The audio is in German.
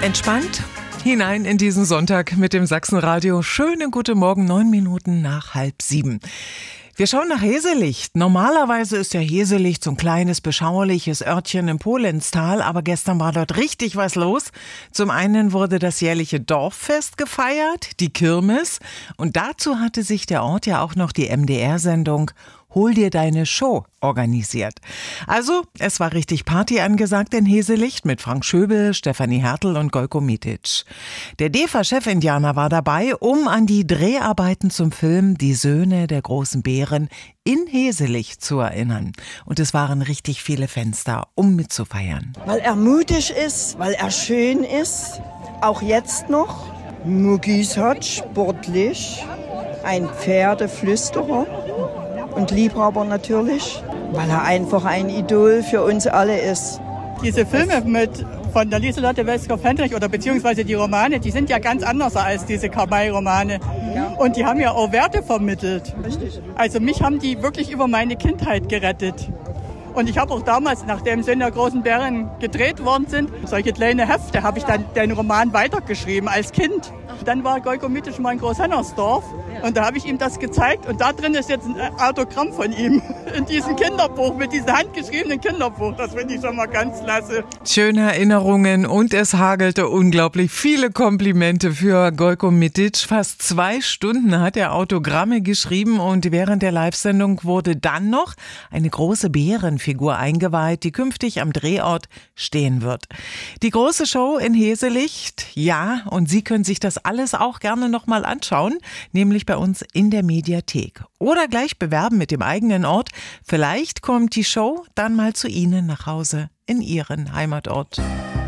Entspannt hinein in diesen Sonntag mit dem Sachsenradio. Schönen guten Morgen, 9 Minuten nach 6:30. Wir schauen nach Heselicht. Normalerweise ist ja Heselicht so ein kleines, beschauliches Örtchen im Polenztal, aber gestern war dort richtig was los. Zum einen wurde das jährliche Dorffest gefeiert, die Kirmes, und dazu hatte sich der Ort ja auch noch die MDR-Sendung Hol dir deine Show organisiert. Also, es war richtig Party angesagt in Heselicht mit Frank Schöbel, Stefanie Hertel und Gojko Mitic. Der DEFA-Chefindianer war dabei, um an die Dreharbeiten zum Film Die Söhne der großen Bären in Heselicht zu erinnern. Und es waren richtig viele Fans da, um mitzufeiern. Weil er mutig ist, weil er schön ist, auch jetzt noch. Muckis hat, sportlich, ein Pferdeflüsterer. Und Liebhaber natürlich, weil er einfach ein Idol für uns alle ist. Diese Filme von der Lieselotte Westhoff-Hendrich oder beziehungsweise die Romane, die sind ja ganz anders als diese Kamai-Romane. Ja. Und die haben ja auch Werte vermittelt. Richtig. Also mich haben die wirklich über meine Kindheit gerettet. Und ich habe auch damals, nachdem Söhne der großen Bären gedreht worden sind, solche kleine Hefte, habe ich dann den Roman weitergeschrieben als Kind. Dann war Gojko Mitic mal in Großhennersdorf und da habe ich ihm das gezeigt und da drin ist jetzt ein Autogramm von ihm in diesem Kinderbuch, mit diesem handgeschriebenen Kinderbuch. Das finde ich schon mal ganz klasse. Schöne Erinnerungen und es hagelte unglaublich viele Komplimente für Gojko Mitic. Fast 2 Stunden hat er Autogramme geschrieben und während der Live-Sendung wurde dann noch eine große Bärenfigur eingeweiht, die künftig am Drehort stehen wird. Die große Show in Heselicht, ja, und Sie können sich das alles auch gerne nochmal anschauen, nämlich bei uns in der Mediathek. Oder gleich bewerben mit dem eigenen Ort. Vielleicht kommt die Show dann mal zu Ihnen nach Hause in Ihren Heimatort.